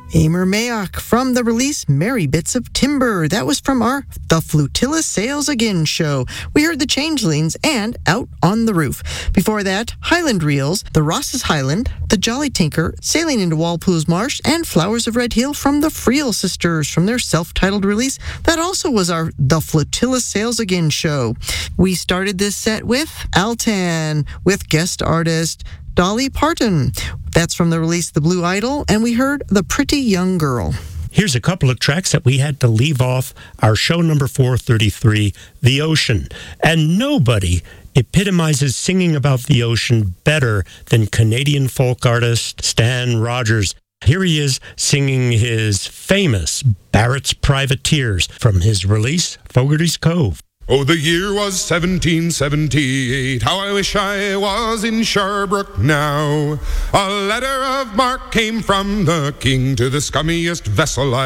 Amer Mayock from the release Merry Bits of Timber. That was from our The Flutilla Sails Again show. We heard the Changelings and Out on the Roof. Before that, Highland Reels, The Ross's Highland, The Jolly Tinker, Sailing into Walpole's Marsh, and Flowers of Red Hill from the Friel Sisters from their self-titled release. That also was our The Flutilla Sails Again show. We started this set with Altan with guest artist Dolly Parton. That's from the release The Blue Idol, and we heard The Pretty Young Girl. Here's a couple of tracks that we had to leave off our show number 433, The Ocean. And nobody epitomizes singing about the ocean better than Canadian folk artist Stan Rogers. Here he is singing his famous Barrett's Privateers from his release, Fogarty's Cove. Oh, the year was 1778. How I wish I was in Sherbrooke now. A letter of marque came from the king to the scummiest vessel